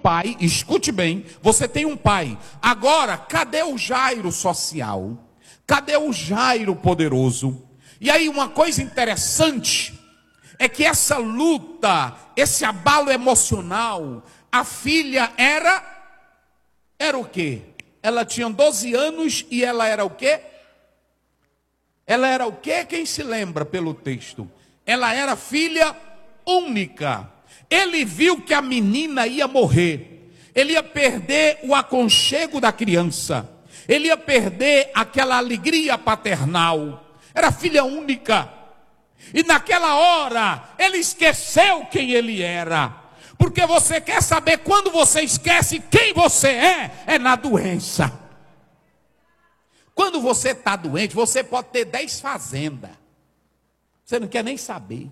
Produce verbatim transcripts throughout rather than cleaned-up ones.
pai, escute bem, você tem um pai. Agora, cadê o Jairo social? Cadê o Jairo poderoso? E aí uma coisa interessante é que essa luta, esse abalo emocional, a filha era, era o quê? Ela tinha doze anos e ela era o quê? Ela era o quê? Quem se lembra pelo texto? Ela era filha única. Ele viu que a menina ia morrer. Ele ia perder o aconchego da criança. Ele ia perder aquela alegria paternal. Era filha única. E naquela hora, ele esqueceu quem ele era. Porque você quer saber quando você esquece quem você é? É na doença. Quando você está doente, você pode ter dez fazendas. Você não quer nem saber.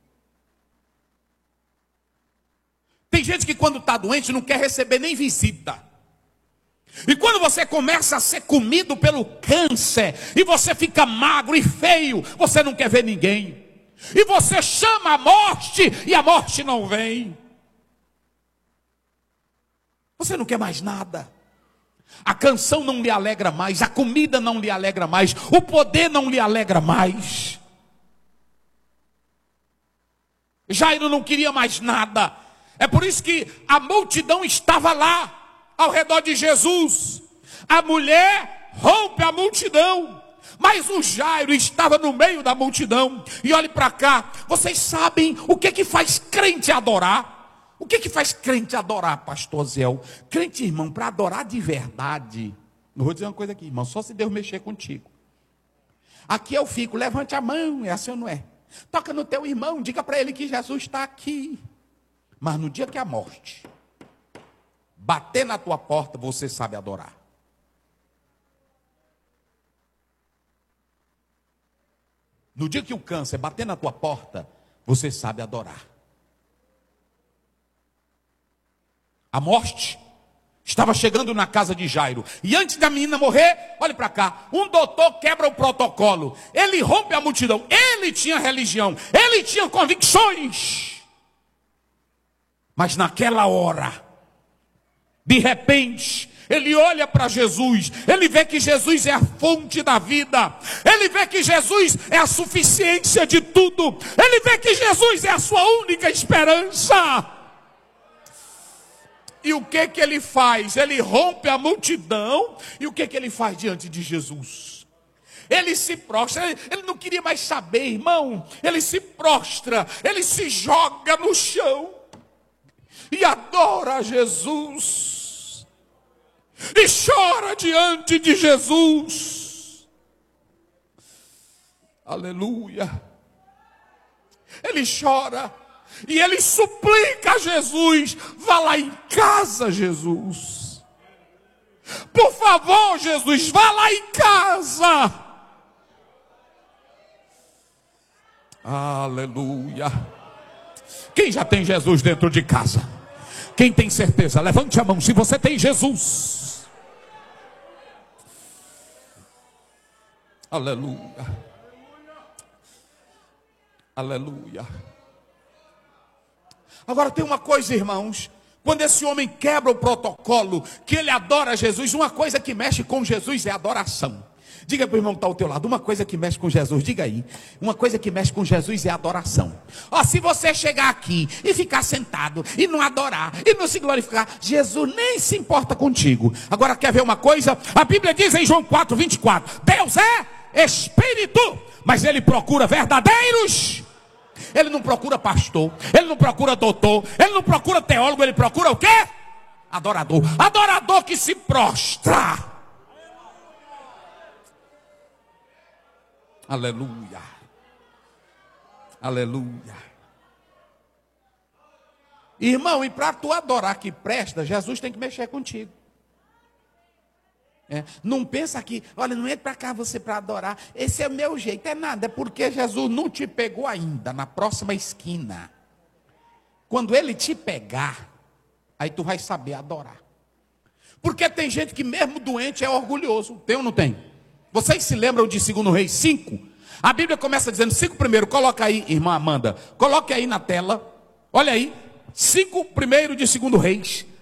Tem gente que quando está doente não quer receber nem visita. E quando você começa a ser comido pelo câncer, e você fica magro e feio, você não quer ver ninguém. E você chama a morte, e a morte não vem. Você não quer mais nada. A canção não lhe alegra mais, a comida não lhe alegra mais, o poder não lhe alegra mais. Jairo não queria mais nada. É por isso que a multidão estava lá, ao redor de Jesus. A mulher rompe a multidão, mas o Jairo estava no meio da multidão. E olhe para cá, vocês sabem o que que faz crente adorar? O que que faz crente adorar, pastor Zéu? Crente, irmão, para adorar de verdade. Eu vou dizer uma coisa aqui, irmão, só se Deus mexer contigo. Aqui eu fico, levante a mão, é assim ou não é? Toca no teu irmão, diga para ele que Jesus está aqui. Mas no dia que a morte bater na tua porta, você sabe adorar. No dia que o câncer bater na tua porta, você sabe adorar. A morte estava chegando na casa de Jairo. E antes da menina morrer, olhe para cá, um doutor quebra o protocolo. Ele rompe a multidão. Ele tinha religião. Ele tinha convicções. Mas naquela hora, de repente, ele olha para Jesus. Ele vê que Jesus é a fonte da vida. Ele vê que Jesus é a suficiência de tudo. Ele vê que Jesus é a sua única esperança. E o que que ele faz? Ele rompe a multidão. E o que que ele faz diante de Jesus? Ele se prostra. Ele, ele não queria mais saber, irmão. Ele se prostra. Ele se joga no chão. E adora Jesus. E chora diante de Jesus. Aleluia. Ele chora. E ele suplica a Jesus: vá lá em casa, Jesus. Por favor, Jesus, vá lá em casa. Aleluia. Quem já tem Jesus dentro de casa? Quem tem certeza? Levante a mão se você tem Jesus. Aleluia. Aleluia. Agora tem uma coisa, irmãos. Quando esse homem quebra o protocolo, que ele adora Jesus, uma coisa que mexe com Jesus é adoração. Diga para o irmão que está ao teu lado, uma coisa que mexe com Jesus, diga aí. Uma coisa que mexe com Jesus é adoração. Ó, se você chegar aqui e ficar sentado e não adorar, e não se glorificar, Jesus nem se importa contigo. Agora quer ver uma coisa? A Bíblia diz em João quatro, vinte e quatro, Deus é Espírito, mas Ele procura verdadeiros. Ele não procura pastor, ele não procura doutor, ele não procura teólogo, ele procura o quê? Adorador. Adorador que se prostra. Aleluia. Aleluia. Irmão, e para tu adorar que presta, Jesus tem que mexer contigo. É, não pensa que, olha, não entra para cá você para adorar, esse é o meu jeito, é nada, é porque Jesus não te pegou ainda, na próxima esquina. Quando Ele te pegar, aí tu vai saber adorar. Porque tem gente que mesmo doente é orgulhoso, tem ou não tem? Vocês se lembram de segundo Reis cinco? A Bíblia começa dizendo, cinco primeiro, coloca aí, irmã Amanda, coloque aí na tela, olha aí, cinco primeiro de segundo Reis.